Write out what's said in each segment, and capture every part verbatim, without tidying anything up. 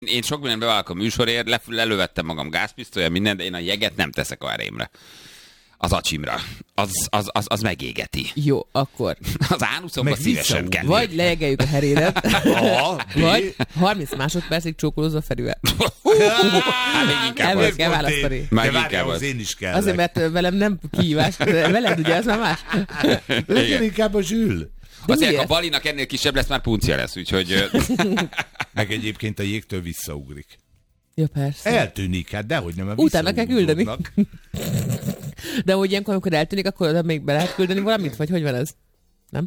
Én sok minden bevállalok a műsorért, le, lelövettem magam gázpisztolya, minden, de én a jeget nem teszek a erémre. Az acsimra. Az, az, az, az megégeti. Jó, akkor. Az ánuszomba szívesen kell. Vagy lejegeljük a herédet, vagy harminc másodpercig csókolózza Ferivel. Hát inkább Ebből kell választani. Már inkább az. Én is kell. Azért, mert velem nem kihívás, veled ugye ez már más. Legyen inkább a Zsül. Azért, ha Balinak ennél kisebb lesz, már puncia lesz, úgyhogy... Meg egyébként a jégtől visszaugrik. Ja, persze. Eltűnik, hát dehogy nem. Utána kell küldeni. De hogy ilyenkor, amikor eltűnik, akkor oda még be lehet küldeni valamit? Vagy hogy van ez? Nem?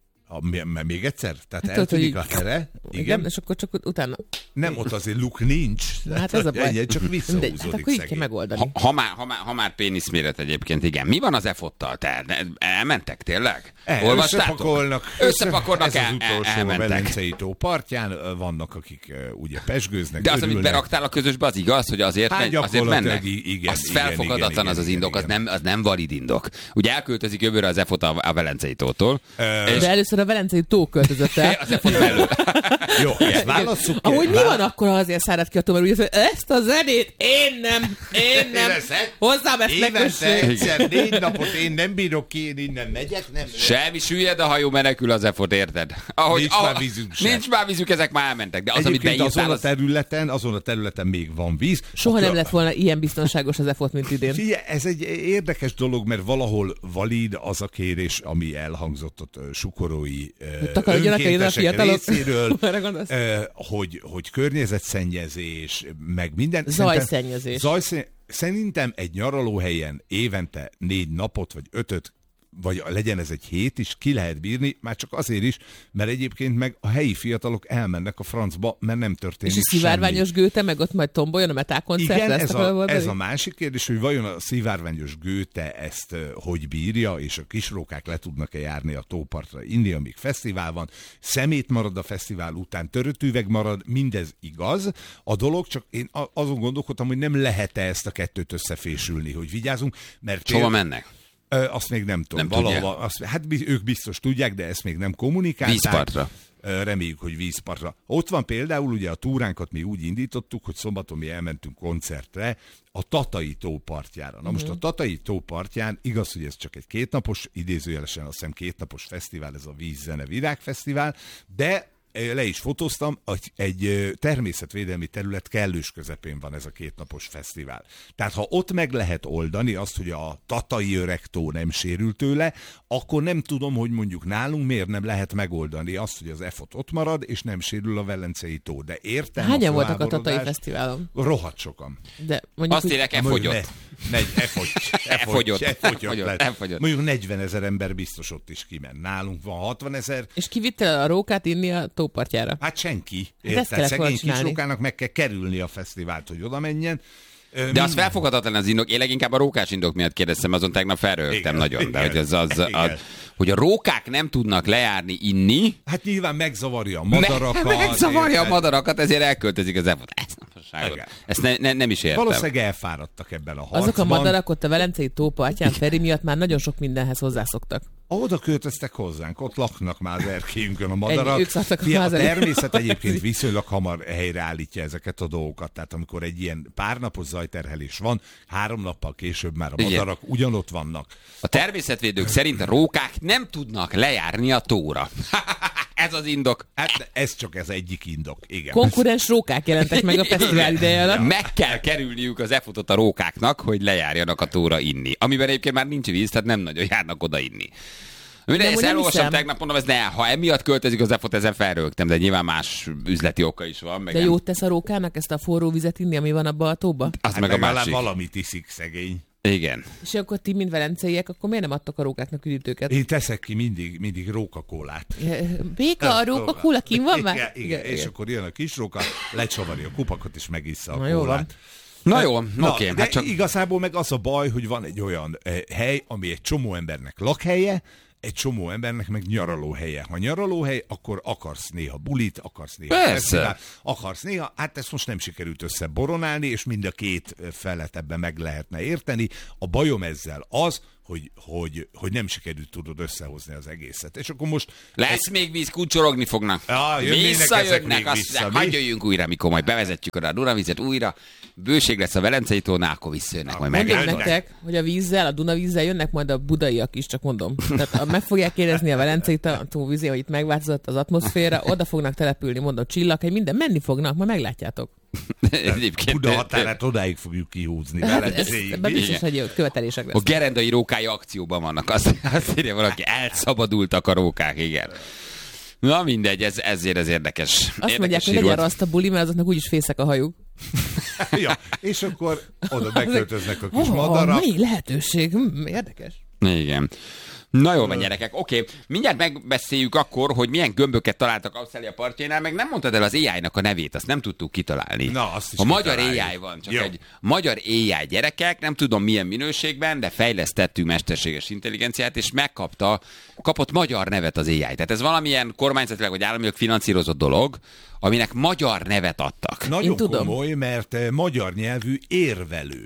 A, még egyszer? Tehát hát eltűnik tudod, a tere? Igen? igen, és akkor csak utána... Nem, ott azért luk nincs. Hát ez a baj. Ennyi, csak visszahúzódik hát akkor így kell megoldani. Ha, ha, már, ha, már, ha már péniszméret egyébként, igen. Mi van az e-fottal? Te elmentek tényleg? El, összepakolnak. Összepakolnak, ez el, az utolsó el, elmentek. A Velencei tó partján. Vannak, akik uh, ugye pesgőznek, de az, örülnek. amit beraktál a közösbe, az igaz, hogy azért, hát megy, azért mennek? Igen, az igen, felfogadatlan igen, az az igen, indok, igen, az, nem, az nem valid indok. Ugye elköltözik jövőre az e-fot a, a Velencei tótól. Uh, és... De először a Velencei tó költözött el. Az e-fot belül. Jó, ezt válasszuk ki. Amúgy mi van akkor, ha azért szárad ki a tó, mert úgy, hogy ezt a zenét én nem, én nem. Hozzám ezt ne kösség. Egyszer négy napot én nem bírok ki, én innen megyek, nem. Semmi süllyed, a hajó menekül az e-fot, érted? Ahogy, nincs ahogy, már vízünk sem. Nincs már vízük, ezek már elmentek. De az, egyébként amit beírtál, azon a területen, azon a területen még van víz. Soha nem lett volna ilyen biztonságos az e-fot, mint idén. Figyelj, ez egy érdekes dolog, mert valahol valid az a kérés, ami elhangzott ott sukorói önkéntesek részéről, hogy, hogy környezetszennyezés, meg minden. Zajszennyezés. Zajszennyezés. Szerintem egy nyaralóhelyen évente négy napot, vagy ötöt, vagy legyen ez egy hét is, ki lehet bírni, már csak azért is, mert egyébként meg a helyi fiatalok elmennek a francba, mert nem történik semmi. És a szivárványos Göte meg ott majd tomboljon a metálkoncert? Igen, ez a, ez a másik kérdés, hogy vajon a szivárványos Göte ezt uh, hogy bírja, és a kisrókák le tudnak-e járni a tópartra inni, amíg fesztivál van, szemét marad a fesztivál után, törötüveg marad, mindez igaz. A dolog, csak én azon gondolkodtam, hogy nem lehet-e ezt a kettőt összefésülni, hogy vigyázunk, mert... Hova mennek? Azt még nem tudom. Nem valahol, azt, hát ők biztos tudják, de ezt még nem kommunikálták. Vízpartra. Reméljük, hogy vízpartra. Ott van például, ugye a túránkat mi úgy indítottuk, hogy szombaton mi elmentünk koncertre a Tatai tó partjára. Na most a Tatai tó partján, igaz, hogy ez csak egy kétnapos, idézőjelesen azt hiszem kétnapos fesztivál, ez a Vízzene Virágfesztivál, de le is fotóztam, egy természetvédelmi terület kellős közepén van ez a kétnapos fesztivál. Tehát ha ott meg lehet oldani azt, hogy a Tatai Öregtó nem sérül tőle, akkor nem tudom, hogy mondjuk nálunk miért nem lehet megoldani azt, hogy az e-fot ott marad, és nem sérül a Velencei tó. De értem. Hányan voltak a Tatai Fesztiválon? Rohadt sokan. De azt írják, e-fogyott. E-fogyott. Mondjuk negyvenezer ember biztos ott is kiment. Nálunk van hatvanezer. És ki vitte a rókát inni a tópartjára? Hát senki. Érted? Szegény kisrókának meg kell kerülni a fesztivált, hogy oda menjen. De minden... az felfogadatlan az indok. Én leginkább a rókás indok miatt kérdeztem, azon tegnap felröhögtem nagyon. Igen, de hogy, az, az, az, hogy a rókák nem tudnak lejárni inni. Hát nyilván megzavarja a madarakat. Me- megzavarja érted? a madarakat, ezért elköltözik az e-fot. Ezt ne, ne, nem is értem. Valószínűleg elfáradtak ebben a harcban. Azok a madarak ott a Velencei tó partján Feri miatt már nagyon sok mindenhez hozzászoktak. Oda költöztek hozzánk, ott laknak már az erkélyünkön a madarak. Ennyi, a természet egyébként viszonylag hamar helyreállítja ezeket a dolgokat. Tehát amikor egy ilyen párnapos zajterhelés van, három nappal később már a madarak igen. ugyanott vannak. A természetvédők szerint a rókák nem tudnak lejárni a tóra. Ez az indok. Hát ez csak ez egyik indok, igen. Konkurens rókák jelentek meg a fesztivál ideje alatt. Meg kell kerülniük az e-fotot a rókáknak, hogy lejárjanak a tóra inni. Amiben egyébként már nincs víz, tehát nem nagyon járnak oda inni. De ezt elolvastam tegnap, mondom, ez ne, ha emiatt költözik az e-fot, ezen felrögtem, de nyilván más üzleti oka is van. Meg de jót tesz a rókának ezt a forró vizet inni, ami van abban a tóba? Az hát meg a másik. Valamit iszik szegény. Igen. És akkor ti, mint velenceiek, akkor miért nem adtok a rókáknak üdítőket? Én teszek ki mindig, mindig rókakólát. Béka, a rókakóla kim van már? Igen, igen, igen, és akkor jön a kis róka, lecsavarja a kupakot, és megissza a Na, kólát. Na jó, oké. Okay, hát csak... igazából meg az a baj, hogy van egy olyan eh, hely, ami egy csomó embernek lakhelye, egy csomó embernek meg nyaralóhelye. Ha nyaralóhely, akkor akarsz néha bulit, akarsz néha fesztivál, akarsz néha, hát ezt most nem sikerült összeboronálni, és mind a két felet ebben meg lehetne érteni. A bajom ezzel az, hogy, hogy, hogy nem sikerült tudod összehozni az egészet. És akkor most... Lesz egy... még víz, kucsorogni fognak. Ja, visszajönnek, azt hagyj jöjjünk újra, mikor majd bevezetjük oda a Dunavizet újra. Bőség lesz a Velencei tónál, akkor visszajönnek, majd megjelennek. Mondjuk nektek, hogy a vízzel, a Dunavízzel jönnek majd a budaiak is, csak mondom. Tehát meg fogják kérdezni a Velencei tó vízé, hogy itt megváltozott az atmoszféra, oda fognak települni, mondom, Csillaghegy, minden menni fognak, majd meglátjátok. Buda határát odáig fogjuk kihúzni. Ebben biztos, hogy követelések lesznek. A gerendai rókái akcióban vannak. Azt, azt írja valaki, elszabadultak a rókák, igen. Na mindegy, ez, ezért ez érdekes. Azt érdekes mondják, hogy legyen raszt a buli, mert azoknak úgyis fészek a hajuk. Ja, és akkor oda beköltöznek a kis oh, madarak. Mely lehetőség, hm, érdekes. Igen. Na jó, van gyerekek, oké. Okay. Mindjárt megbeszéljük akkor, hogy milyen gömböket találtak Ausztrália partjainál, meg nem mondtad el az á í-nak a nevét, azt nem tudtuk kitalálni. Na, azt is a magyar á í van, csak jó. Egy magyar á í gyerekek, nem tudom milyen minőségben, de fejlesztettünk mesterséges intelligenciát, és megkapta, kapott magyar nevet az á í. Tehát ez valamilyen kormányzatilag vagy államilag finanszírozott dolog, aminek magyar nevet adtak. Nagyon komoly, mert magyar nyelvű érvelő.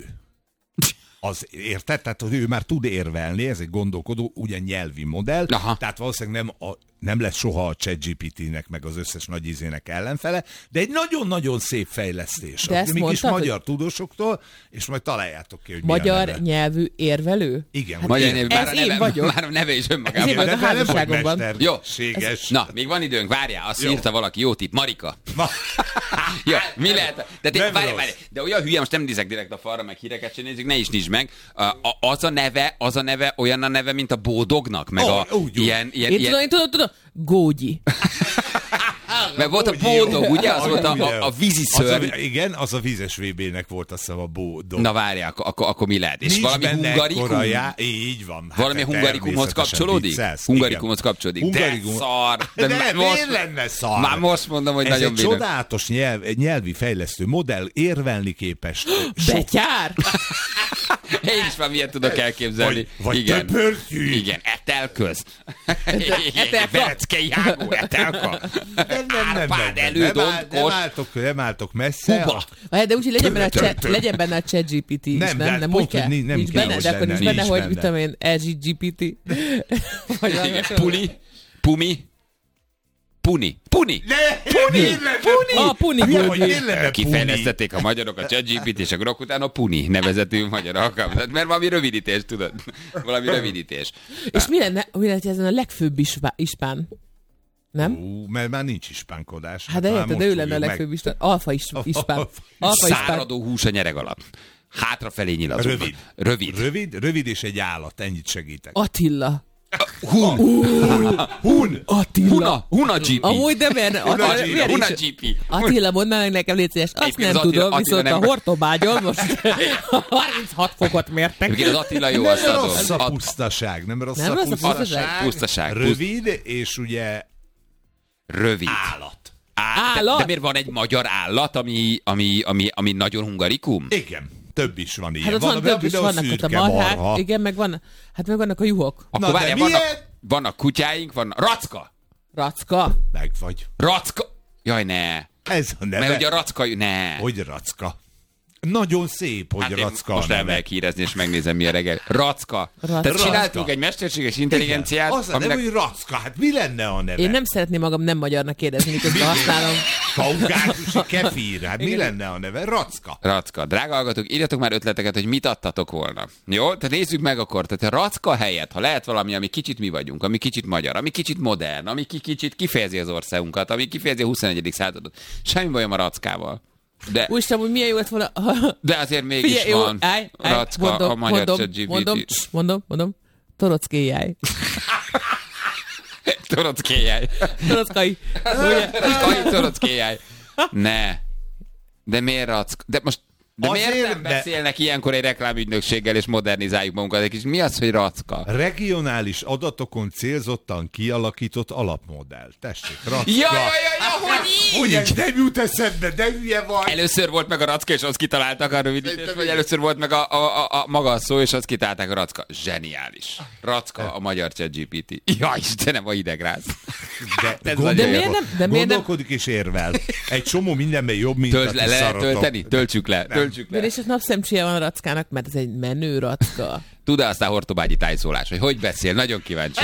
Az érted? Tehát ő már tud érvelni, ez egy gondolkodó, ugyan nyelvi modell, aha. Tehát valószínűleg nem, a, nem lesz soha a ChatGPT-nek meg az összes nagy izének ellenfele, de egy nagyon-nagyon szép fejlesztés. De ezt mégis mondtad, magyar hogy... tudósoktól, és majd találjátok ki, hogy magyar nyelvű érvelő? Igen. Hát magyar nyelvű, már, ez a neve, én vagyok. Már a neve is önmagában. Ez én vagyok a házasságomban. Jó. Ez... Na, még van időnk, várjál, azt jó. Írta valaki, jó tipp, Marika. Ma... ja, mi lehet? De, de, várj, várj, de olyan hülye, most nem nézek direkt a falra, meg híreket sem nézzük, ne is nincs meg. A, a, az a neve, az a neve, olyan a neve, mint a Bódognak, meg oh, a úgy, ilyen... ilyen, én ilyen... tudom, én tudom, tudom, Gógyi. Mert volt a Bódog, ugye? Az volt a, a, a víziszörny. Az a, igen, az a vízes vé bének volt, azt hiszem, a Bódog. Na várjál, akkor, akkor, akkor mi lehet? És nincs valami hungarikum? Korajá, így van. Hát valami hungarikumhoz kapcsolódik? Viccelsz, hungarikumhoz kapcsolódik. Hungarikum... De szar! De, de de most, lenne szar! Már most mondom, hogy ez nagyon egy bírok. csodálatos nyelv, egy nyelvi fejlesztő modell, érvelni képes. Betyár! Én is már miért tudok elképzelni. Vagy, vagy igen. Töpörtyű. Igen, etelköz. Verecke Jágó, etelka. Nem, nem, nem, Árpád nem, elő, nem, áll, nem, álltok, nem álltok messze. Huba. A... De úgyhogy legyen benne a, chat, legyen benne a ChatGPT is, nem? Nem, nem úgy kell? Nem, nem nincs benne, de akkor nincs benne, hogy mit tudom én, el gé gé pé té. Puli, Pumi, Puni. Puni! Ne, Puni! Puni! A Puni Gógyi. Kifejlesztették a magyarok a ChatGPT, és akkor utána Puni nevezetű magyar alkalmazat. Mert valami rövidítés, tudod? Valami rövidítés. És mi lenne, mi lenne ezen a legfőbb ispán? Nem? Ó, mert már nincs ispánkodás. Hát de érted, de ő lenne a legfőbb ispán. Alfa is, ispán. Alfa száradó hús a nyereg alatt. Hátrafelé nyilazó. Rövid. Rövid. Rövid. Rövid és egy állat, ennyit segítek. Attila. Hun. Hun. Attila. Huna. Huna gé pé. Amúgy de miért? Huna gé pé. Attila, mondd meg nekem, légy szíves. Azt nem tudom, viszont a Hortobágyon most harminchat fokot mértek. Egyébként az Attila jó azt adom. Nem rossz a pusztaság. Nem rossz a pusztaság. Pusztaság. Rövid, és ugye rövid. Állat. Állat? De miért van egy magyar állat, ami, ami, ami, ami nagyon hungarikum? Igen. Több is van ilyen. Hát ott van, van több is, vannak ott a marhák, marha. Igen, meg, van, hát meg vannak a juhok. Akkor várjál, vannak, vannak kutyáink, vannak... Racka! Racka? Meg vagy. Racka! Jaj, ne! Ez a neve. Mert ugye a racka... Ne! Hogy racka? Nagyon szép, hogy hát racka. Most elmegyek hírezni, és megnézem, mi a reggel. Racka. Racka. Tehát csináltunk egy mesterséges intelligenciát. Igen, az a neve, aminek... hogy racka. Hát mi lenne a neve? Én nem szeretném magam nem magyarnak kérdezni, miközben használom. Kaukázusi kefír. Hát mi lenne a neve? Racka. Racka. Drága hallgatók, írjatok már ötleteket, hogy mit adtatok volna. Jó? Tehát nézzük meg akkor. Tehát a racka helyett, ha lehet valami, ami kicsit mi vagyunk, ami kicsit magyar, ami kicsit modern, ami kicsit kifejezi az országunkat, ami kifejezi a huszonegyedik századot. Semmi bajom a rackával. De, Úristen, hogy milyen jó lett volna. De azért mégis figyelj, van jó, állj, állj, racka mondom, a magyar ChatGPT. Mondom, mondom, mondom, torockéjáj. Torockéjáj. Torockai. Torockai, torockéjáj. Ne. De miért rack? De most De azért, miért nem beszélnek de... ilyenkor egy reklámügynökséggel, és modernizáljuk magunkat egy kis? Mi az, hogy racka? Regionális adatokon célzottan kialakított alapmodell. Tessék, racka. Ja, ja, ja, ja, hogy így? Hogy ez nem jut eszedbe, de hülye vagy. Először volt meg a racka, és azt kitaláltak a rövidítést, vagy először volt meg a, a, a, a maga a szó, és azt kitalálták a racka. Zseniális. Racka a magyar ChatGPT. Ja, Istenem, a hidegráz. De, gondol, de miért nem? De miért gondolkodik és érvel. Egy csomó mindenben jobb, mint Tölt, a le lehet tölteni? Töltsük le. Töltsük le. És a napszemcséje van a rackának, mert ez egy menő racka. Tud-e aztán hortobágyi tájszólás, hogy hogy beszél? Nagyon kíváncsi.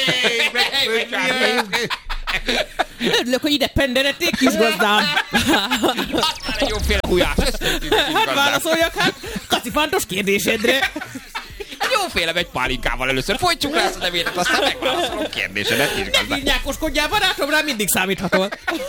Örülök, hogy ide penderedték, kisgazdám. Aztán egy jóféle hujás. Hát válaszoljak, hát kacifantos kérdésedre. Hát jóféle egy pálinkával először. Folytsuk rá ezt a nevétet, aztán megválaszolom kérdésedet, kisgazdám. Ne nyákoskodjál, barátom, rá mindig számíthatol.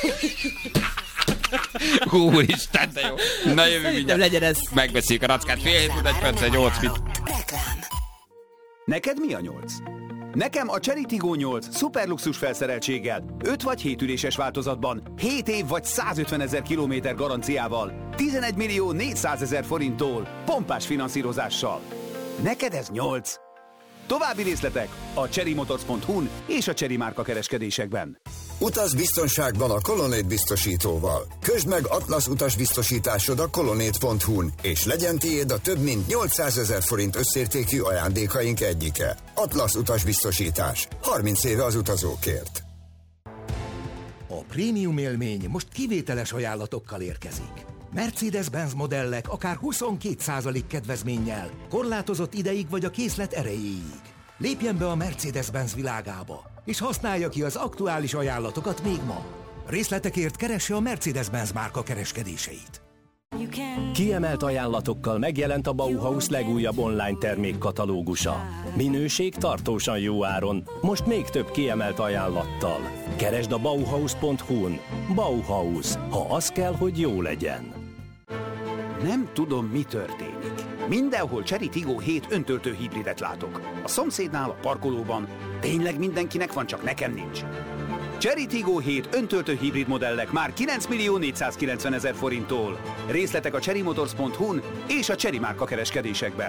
Úristen, de jó. Na jövő mindjárt. Legyen ez. Megbeszéljük a rackát. Fél hét, egy perc, nyolc mit. Reklám. Neked mi a nyolc? Nekem a Chery Tiggo nyolc szuperluxus felszereltséggel, öt vagy hét üléses változatban, hét év vagy százötven ezer kilométer garanciával, tizenegy millió négyszázezer forinttól, pompás finanszírozással. Neked ez nyolc. További részletek a cherrymotors pont hu-n és a Chery márka kereskedésekben. Utaz biztonságban a Colonnade biztosítóval. Közd meg Atlasz utasbiztosításod a colonnade pont hu-n, és legyen tiéd a több mint nyolcszázezer forint összértékű ajándékaink egyike. Atlasz utasbiztosítás. harminc éve az utazókért. A prémium élmény most kivételes ajánlatokkal érkezik. Mercedes-Benz modellek akár huszonkét százalék kedvezménnyel, korlátozott ideig vagy a készlet erejéig. Lépjen be a Mercedes-Benz világába, és használja ki az aktuális ajánlatokat még ma. Részletekért keresse a Mercedes-Benz márka kereskedéseit. Kiemelt ajánlatokkal megjelent a Bauhaus legújabb online termékkatalógusa. Minőség tartósan jó áron, most még több kiemelt ajánlattal. Keresd a bauhaus pont hu-n. Bauhaus, ha az kell, hogy jó legyen. Nem tudom, mi történik. Mindenhol Chery Tiggo hét öntöltő hibridet látok. A szomszédnál, a parkolóban. Tényleg mindenkinek van, csak nekem nincs. Chery Tiggo hét öntöltő hibrid modellek már kilenc millió négyszázkilencven ezer forinttól. Részletek a cherrymotors pont hu-n és a Chery márka kereskedésekben.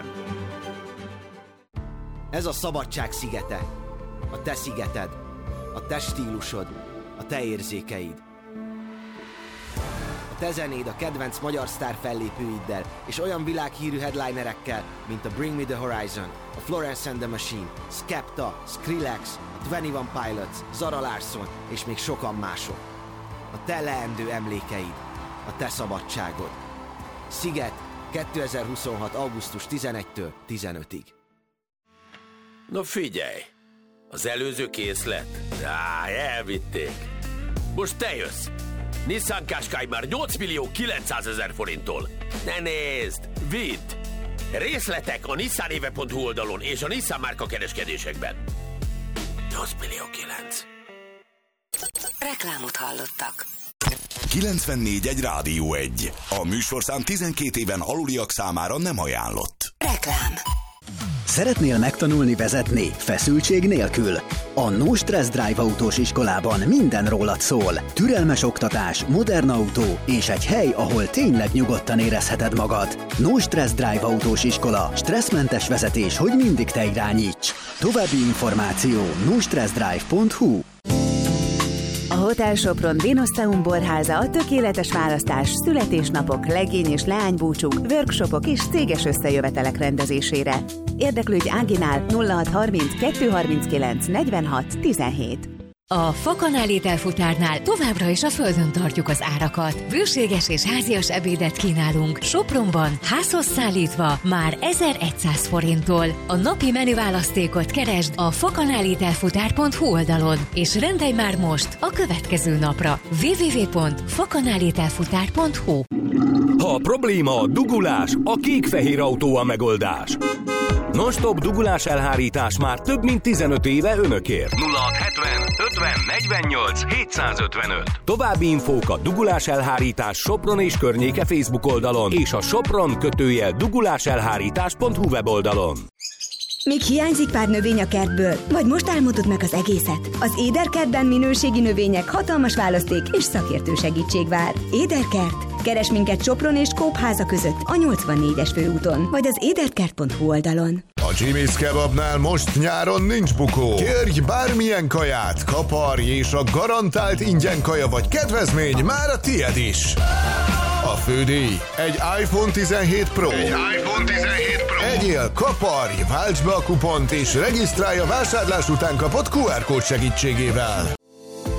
Ez a szabadság szigete. A te szigeted. A te stílusod. A te érzékeid. A te zenéd a kedvenc magyar sztár fellépőiddel és olyan világhírű headlinerekkel, mint a Bring Me The Horizon, a Florence and the Machine, Skepta, Skrillex, a Twenty One Pilots, Zara Larsson és még sokan mások. A te leendő emlékeid, a te szabadságod. Sziget kétezer-huszonhat. augusztus tizenegyedikétől tizenötödiig. Na figyelj! Az előző készlet? Á, elvitték. Most te jössz! Nissan Qashqai már nyolc millió kilencszázezer forinttól. Ne nézd! Vidd! Részletek a nissanéve pont hu oldalon és a Nissan márka kereskedésekben. nyolc millió kilenc. Reklámot hallottak. kilencvennégy egy Rádió egy. A műsorszám tizenkét éven aluliak számára nem ajánlott. Reklám. Szeretnél megtanulni vezetni feszültség nélkül? A No Stress Drive autós iskolában minden rólad szól. Türelmes oktatás, modern autó és egy hely, ahol tényleg nyugodtan érezheted magad. No Stress Drive autós iskola. Stresszmentes vezetés, hogy mindig te irányíts. További információ no stress drive pont hu. A Hotel Sopron Dinoszteum borháza a tökéletes választás születésnapok, legény- és leánybúcsúk, workshopok és céges összejövetelek rendezésére. Érdeklődj Áginál nulla hat harminc kettőszázharminckilenc negyvenhat tizenhét. A Fokhon ételfutárnál továbbra is a földön tartjuk az árakat. Bőséges és házias ebédet kínálunk Sopronban, házhoz szállítva már ezerszáz forinttól. A napi menüválasztékot keresd a fokhon ételfutár pont hu oldalon, és rendelj már most a következő napra double-u double-u double-u pont fokhon ételfutár pont hu. Ha a probléma a dugulás, a kék-fehér autó a megoldás. Non-stop dugulás elhárítás már több mint tizenöt éve önökért. nulla hat hetven ötven negyvennyolc hétszázötvenöt. További infók a dugulás elhárítás Sopron és környéke Facebook oldalon és a Sopron kötőjel duguláselhárítás pont hu weboldalon. Még hiányzik pár növény a kertből, vagy most álmodod meg az egészet? Az Éderkertben minőségi növények, hatalmas választék és szakértő segítség vár. Éderkert. Keres minket Sopron és Kópháza között a nyolcvannégyes főúton, vagy az éderkert pont hu oldalon. A Jimmy's Kebabnál most nyáron nincs bukó. Kérj bármilyen kaját, kaparj, és a garantált ingyen kaja vagy kedvezmény már a tied is. A fődíj egy iPhone tizenhét Pro. Egy iPhone tizenhét Pro. Egyél, kaparj, váltsd be a kupont és regisztrálj a vásárlás után kapott kú er kód segítségével.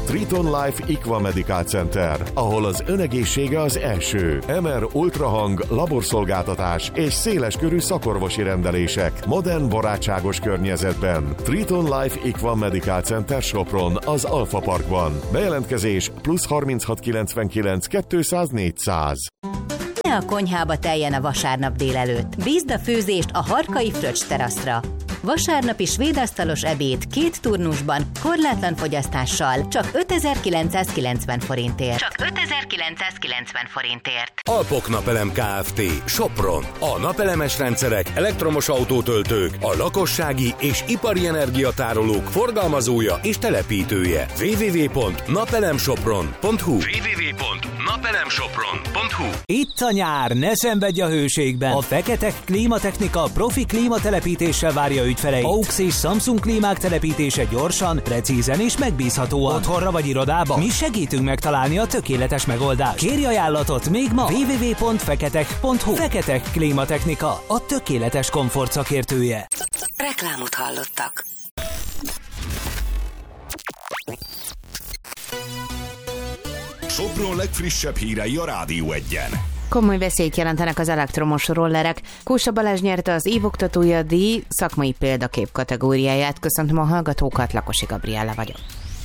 Triton Life Equa Medical Center, ahol az önegészsége az első. em er ultrahang, laborszolgáltatás és széleskörű szakorvosi rendelések modern, barátságos környezetben. Triton Life Equa Medical Center Sopron, az Alfa Parkban. Bejelentkezés plusz harminchat kilencvenkilenc kétszáz négyszáz. Ne a konyhába teljen a vasárnap délelőtt. Bízd a főzést a Harkai Fröccs teraszra. Vasárnapi svédasztalos ebéd két turnusban, korlátlan fogyasztással, csak ötezer-kilencszázkilencven forintért. Csak ötezer-kilencszázkilencven forintért. Alpok Napelem Kft. Sopron. A napelemes rendszerek, elektromos autótöltők, a lakossági és ipari energiatárolók forgalmazója és telepítője. double-u double-u double-u pont napelemsopron pont hu double-u double-u double-u pont napelemsopron pont hu. Itt a nyár, ne szenvedj a hőségben. A Feketek Klímatechnika profi klímatelepítéssel várja ügyfeleit. á u iksz és Samsung klímák telepítése gyorsan, precízen és megbízhatóan. Otthonra vagy irodába? Mi segítünk megtalálni a tökéletes megoldást. Kérj ajánlatot még ma. double-u double-u double-u pont feketek pont hu. Feketek Klímatechnika, a tökéletes komfort szakértője. Reklámot hallottak. Sopron legfrissebb hírei a Rádió egyen. Komoly veszélyt jelentenek az elektromos rollerek. Kósa Balázs nyerte az évoktatója díj szakmai példakép kategóriáját. Köszöntöm a hallgatókat, Lakosi Gabriella vagyok.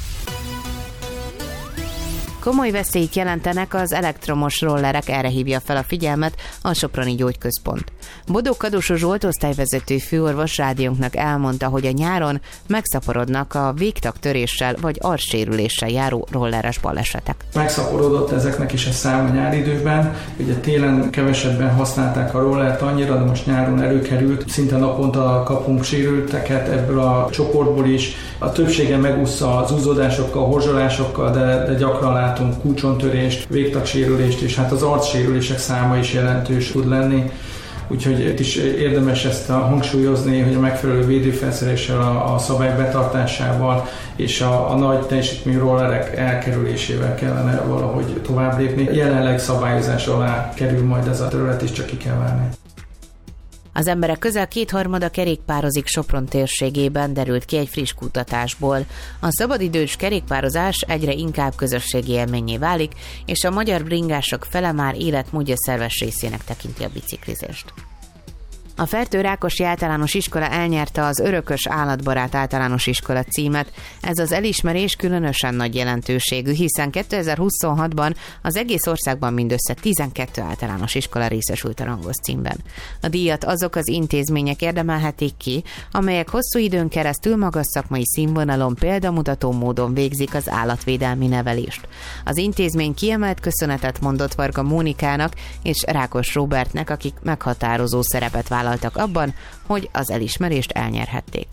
Komoly veszélyt jelentenek az elektromos rollerek, erre hívja fel a figyelmet a Soproni Gyógyközpont. Bodó Kadósó Zsolt osztályvezető főorvos rádiónknak elmondta, hogy a nyáron megszaporodnak a végtagtöréssel vagy arcsérüléssel járó rolleres balesetek. Megszaporodott ezeknek is a szám a nyári időben, ugye télen kevesebben használták a rollert annyira, de most nyáron előkerült, szinte naponta kapunk sérülteket ebből a csoportból is. A többsége megúszza az uzzodásokkal, horzsolásokkal, de, de gyakran látunk kulcsontörést, végtagsérülést, és hát az arcsérülések száma is jelentős tud lenni. Úgyhogy itt is érdemes ezt a hangsúlyozni, hogy a megfelelő védőfelszereléssel, a, a szabály betartásával és a, a nagy teljesítményű rollerek elkerülésével kellene valahogy tovább lépni. Jelenleg szabályozás alá kerül majd ez a terület, és csak ki kell várni. Az emberek közel kétharmada kerékpározik Sopron térségében, derült ki egy friss kutatásból. A szabadidős kerékpározás egyre inkább közösségi élménnyé válik, és a magyar bringások fele már életmódja szerves részének tekinti a biciklizést. A Fertő Rákosi Általános Iskola elnyerte az Örökös Állatbarát Általános Iskola címet. Ez az elismerés különösen nagy jelentőségű, hiszen kétezer-huszonhatban az egész országban mindössze tizenkét általános iskola részesült a rangos címben. A díjat azok az intézmények érdemelhetik ki, amelyek hosszú időn keresztül magas szakmai színvonalon példamutató módon végzik az állatvédelmi nevelést. Az intézmény kiemelt köszönetet mondott Varga Mónikának és Rákos Róbertnek, akik meghatározó szerepet vállaltak abban, hogy az elismerést elnyerhették.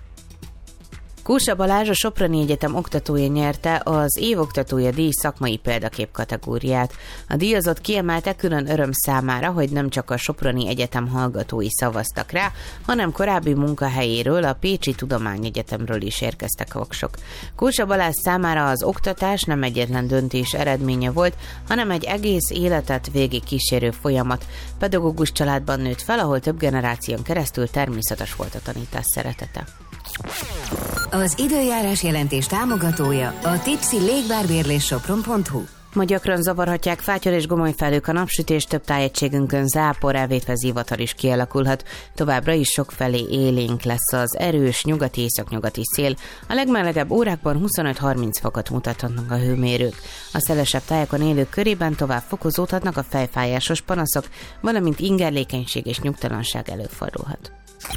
Kósa Balázs, a Soproni Egyetem oktatója nyerte az évoktatója díj szakmai példakép kategóriát. A díjazott kiemelte külön öröm számára, hogy nem csak a Soproni Egyetem hallgatói szavaztak rá, hanem korábbi munkahelyéről, a Pécsi Tudományegyetemről is érkeztek voksok. Kósa Balázs számára az oktatás nem egyetlen döntés eredménye volt, hanem egy egész életet végig kísérő folyamat. Pedagógus családban nőtt fel, ahol több generáción keresztül természetes volt a tanítás szeretete. Az időjárás jelentés támogatója a Tipsy Légbárbérlés Sopron pont hu. Ma gyakran zavarhatják fátyol és gomoly felők a napsütés, több tájegységünkön zápor, elvétve zivatar is kialakulhat. Továbbra is sokfelé élénk lesz az erős nyugati északnyugati szél. A legmelegebb órákban huszonöt-harminc fokot mutathatnak a hőmérők. A szelesebb tájakon élők körében tovább fokozódhatnak a fejfájásos panaszok, valamint ingerlékenység és nyugtalanság előfordulhat.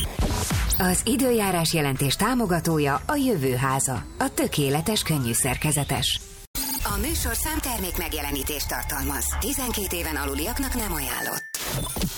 Az időjárás jelentés támogatója a Jövőháza, a tökéletes könnyű szerkezetes. A műsor számtermék megjelenítést tartalmaz. tizenkét éven aluliaknak nem ajánlott.